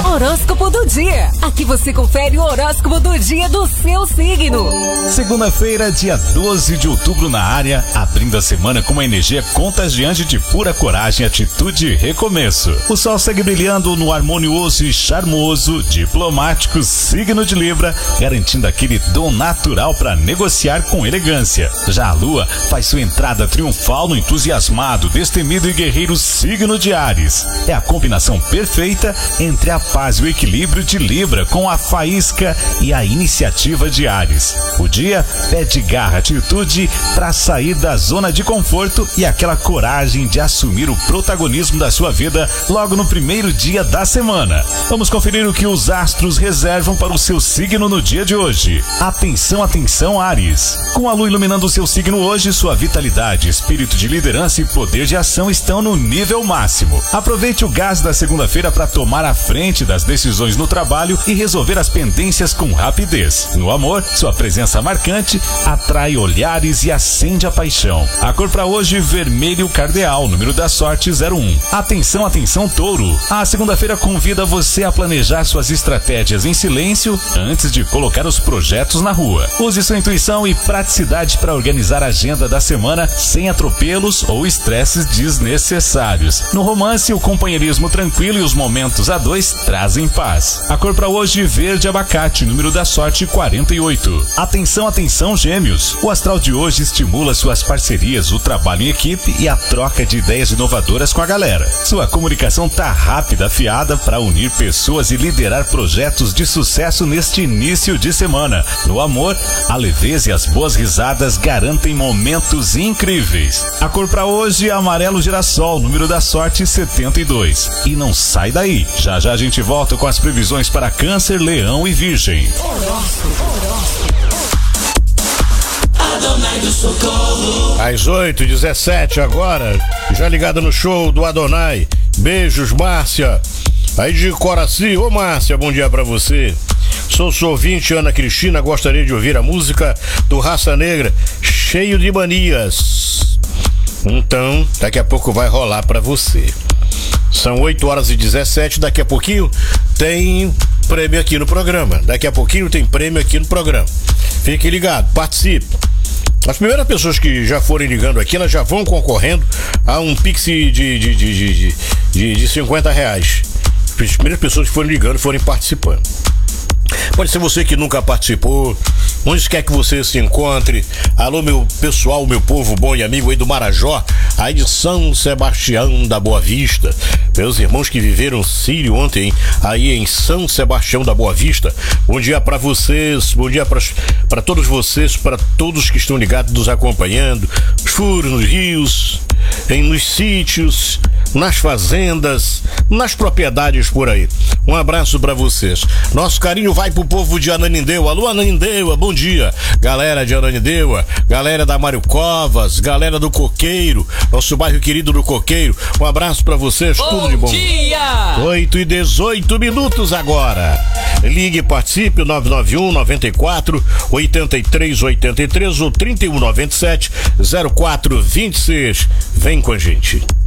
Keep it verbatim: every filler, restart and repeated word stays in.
Horóscopo do dia. Aqui você confere o horóscopo do dia do seu signo. Segunda-feira, dia doze de outubro na área, abrindo a semana com uma energia contagiante de pura coragem, atitude e recomeço. O sol segue brilhando no harmonioso e charmoso, diplomático signo de Libra, garantindo aquele dom natural para negociar com elegância. Já a lua faz sua entrada triunfal no entusiasmado, destemido e guerreiro signo de Áries. É a combinação perfeita entre a paz e o equilíbrio de Libra com a faísca e a iniciativa de Áries. O dia pede garra, atitude para sair da zona de conforto e aquela coragem de assumir o protagonismo da sua vida logo no primeiro dia da semana. Vamos conferir o que os astros reservam para o seu signo no dia de hoje. Atenção, atenção, Áries. Com a lua iluminando o seu signo hoje, sua vitalidade, espírito de liderança e poder de ação estão no nível máximo. Aproveite o gás da segunda-feira para tomar a frente das decisões no trabalho e resolver as pendências com rapidez. No amor, sua presença marcante atrai olhares e acende a paixão. A cor para hoje, vermelho cardeal, número da sorte zero um. Atenção, atenção, touro. A segunda-feira convida você a planejar suas estratégias em silêncio antes de colocar os projetos na rua. Use sua intuição e praticidade para organizar a agenda da semana sem atropelos ou estresses desnecessários. No romance, o companheirismo tranquilo e os momentos a dois trazem paz. A cor para hoje, verde abacate, número da sorte quarenta e oito. Atenção, atenção, gêmeos. O astral de hoje estimula suas parcerias, o trabalho em equipe e a troca de ideias inovadoras com a galera. Sua comunicação tá rápida, afiada para unir pessoas e liderar projetos de sucesso neste início de semana. No amor, a leveza e as boas risadas garantem momentos incríveis. A cor para hoje, amarelo girassol, número da sorte setenta e dois. E não sai daí. Já já a gente volta com as previsões para Câncer, Leão e Virgem. Horóscopo, horóscopo. Adonai do Socorro. Às oito e dezessete agora, já ligada no show do Adonai. Beijos, Márcia. Aí de Coraci, ô Márcia, bom dia pra você. Sou sua ouvinte, Ana Cristina, gostaria de ouvir a música do Raça Negra, Cheio de Manias. Então, daqui a pouco vai rolar pra você. São oito horas e dezessete, daqui a pouquinho tem prêmio aqui no programa. Daqui a pouquinho tem prêmio aqui no programa. Fique ligado, participe. As primeiras pessoas que já forem ligando aqui, elas já vão concorrendo a um Pix de, de, de, de, de, de cinquenta reais. As primeiras pessoas que forem ligando, forem participando. Pode ser você que nunca participou, onde quer que você se encontre. Alô, meu pessoal, meu povo bom e amigo aí do Marajó, aí de São Sebastião da Boa Vista. Meus irmãos que viveram Sírio ontem, aí em São Sebastião da Boa Vista. Bom dia pra vocês, bom dia pra, pra todos vocês, pra todos que estão ligados, nos acompanhando. Os furos nos rios, em, nos sítios, nas fazendas, nas propriedades por aí. Um abraço pra vocês. Nosso carinho vai pro povo de Ananindeua. Alô, Ananindeua, bom dia. Galera de Ananindeua, galera da Mário Covas, galera do Coqueiro, nosso bairro querido do Coqueiro. Um abraço pra vocês, bom tudo de bom. Bom dia! oito e dezoito minutos agora. Ligue e participe, nove nove um, nove quatro, oito três oito três ou trinta e um, noventa e sete, zero quatro vinte e seis. Vem com a gente.